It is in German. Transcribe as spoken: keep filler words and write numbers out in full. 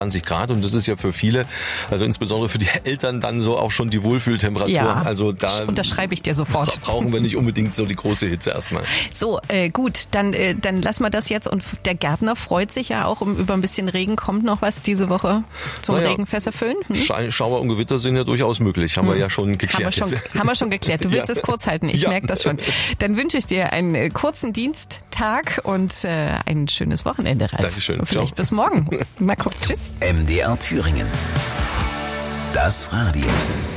zwanzig Grad und das ist ja für viele, also insbesondere für die Eltern dann so auch schon die Wohlfühltemperatur. Ja, also da unterschreibe ich dir sofort. Brauchen wir nicht unbedingt so die große Hitze erstmal. So, äh, gut, dann, äh, dann lassen wir das jetzt und der Gärtner freut sich ja auch um, über ein bisschen Regen. Kommt noch was diese Woche zum naja, Regenfässer füllen? Hm? Schauer und Gewitter sind ja durchaus möglich, haben hm. wir ja schon geklärt. Haben wir schon, haben wir schon geklärt. Du willst ja. es kurz halten, ich ja. merke das schon. Dann wünsche ich dir einen äh, kurzen Diensttag und äh, ein schönes Wochenende, Ralf. Dankeschön. Und vielleicht Ciao. bis morgen. Mal gucken. Tschüss. M D R Thüringen. Das Radio.